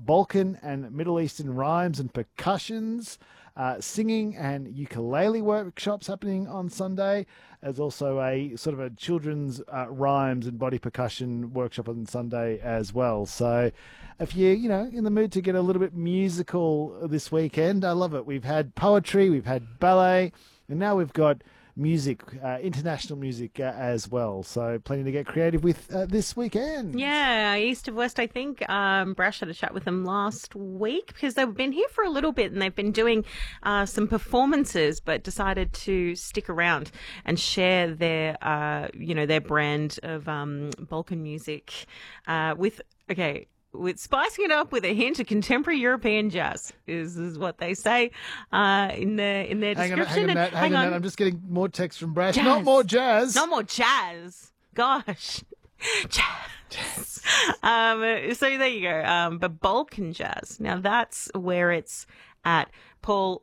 Balkan and Middle Eastern rhymes and percussions, singing and ukulele workshops happening on Sunday. There's also a sort of a children's rhymes and body percussion workshop on Sunday as well. So if you're, in the mood to get a little bit musical this weekend, I love it. We've had poetry, we've had ballet, and now we've got music, international music as well. So plenty to get creative with this weekend. Yeah, East of West, I think. Brash had a chat with them last week because they've been here for a little bit and they've been doing some performances, but decided to stick around and share their, their brand of Balkan music with spicing it up with a hint of contemporary European jazz is what they say in their description. Hang on, I'm just getting more text from Brash. Jazz. Not more jazz. Not more jazz. Gosh. Jazz. So there you go. But Balkan jazz. Now that's where it's at. Paul,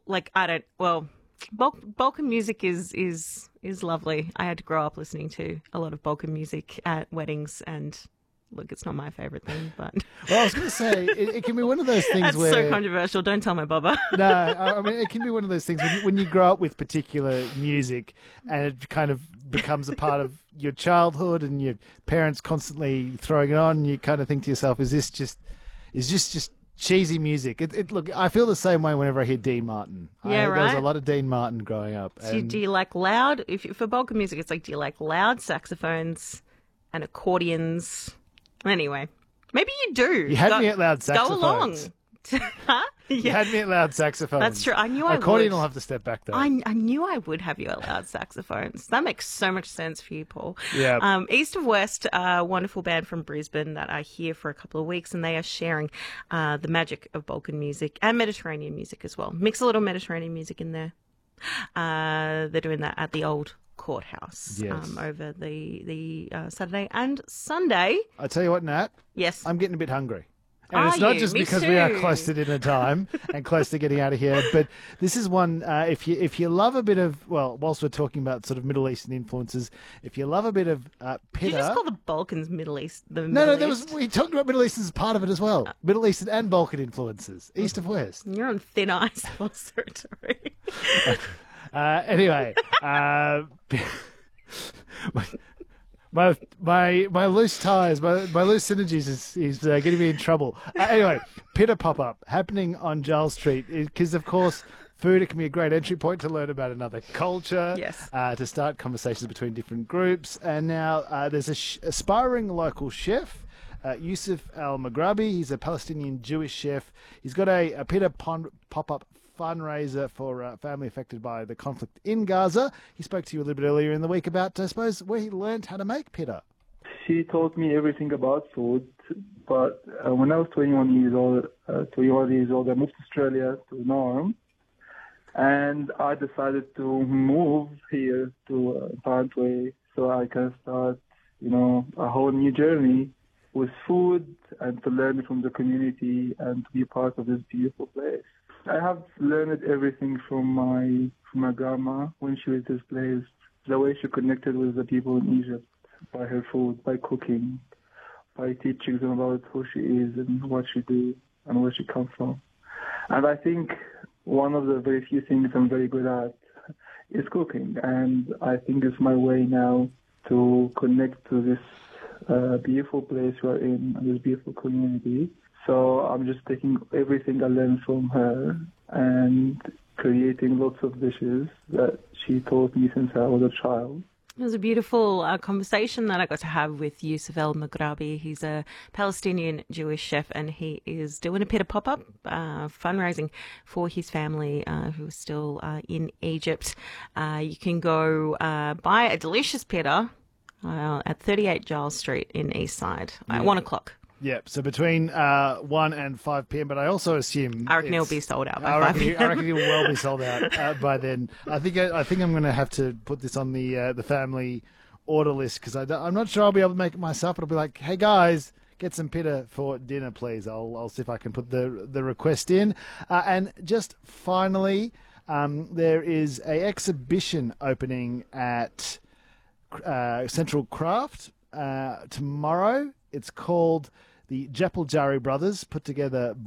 Balkan music is lovely. I had to grow up listening to a lot of Balkan music at weddings and look, it's not my favourite thing, but... Well, I was going to say, it can be one of those things That's where... so controversial. Don't tell my baba. No, I mean, it can be one of those things when you grow up with particular music and it kind of becomes a part of your childhood and your parents constantly throwing it on, and you kind of think to yourself, is this just cheesy music? Look, I feel the same way whenever I hear Dean Martin. Yeah, right. There was a lot of Dean Martin growing up. So do you like loud... For Balkan music, it's like, do you like loud saxophones and accordions... Anyway, maybe you do. You had me at loud saxophones. Go along. Huh? Yeah. You had me at loud saxophones. That's true. I knew I would. Accordion will have to step back, though. I knew I would have you at loud saxophones. That makes so much sense for you, Paul. Yeah. East of West, a wonderful band from Brisbane that are here for a couple of weeks, and they are sharing the magic of Balkan music and Mediterranean music as well. Mix a little Mediterranean music in there. They're doing that at the old courthouse. Yes. Over the Saturday and Sunday. I tell you what, Nat. Yes. I'm getting a bit hungry. And Are it's not you? just Me because too. we are close to dinner time and close to getting out of here, but this is one, if you love a bit of, well, whilst we're talking about sort of Middle Eastern influences, if you love a bit of Did pitta... you just call the Balkans Middle East? No, we talked about Middle Eastern as part of it as well. Middle Eastern and Balkan influences, East of West. You're on thin ice, Paul territory. Anyway, my loose ties, my loose synergies is getting me in trouble. Anyway, Pitta pop-up happening on Giles Street because, of course, food, it can be a great entry point to learn about another culture, yes. To start conversations between different groups. And now there's aspiring local chef, Yusuf Al-Maghrabi. He's a Palestinian Jewish chef. He's got a Pitta pop-up fundraiser for family affected by the conflict in Gaza. He spoke to you a little bit earlier in the week about, I suppose, where he learned how to make pitta. She taught me everything about food, but when I was 21 years old, I moved to Australia, to Norm, and I decided to move here to Parkway so I can start, a whole new journey with food and to learn from the community and to be part of this beautiful place. I have learned everything from my grandma when she was displaced, the way she connected with the people in Egypt by her food, by cooking, by teaching them about who she is and what she do and where she comes from. And I think one of the very few things I'm very good at is cooking, and I think it's my way now to connect to this beautiful place we're in, this beautiful community. So I'm just taking everything I learned from her and creating lots of dishes that she taught me since I was a child. It was a beautiful conversation that I got to have with Yusuf Al-Maghrabi. He's a Palestinian Jewish chef, and he is doing a Pitta pop-up fundraising for his family who is still in Egypt. You can go buy a delicious Pitta at 38 Giles Street in Eastside at 1 o'clock. Yep, so between 1 and 5 p.m, but I also assume... I reckon it'll be sold out by 5 p.m. I reckon it will well be sold out by then. I think I'm going to have to put this on the family order list because I'm not sure I'll be able to make it myself. It'll be like, hey guys, get some pitta for dinner, please. I'll see if I can put the request in. And just finally, there is a exhibition opening at Central Craft tomorrow. It's called the Japal Jari Brothers put together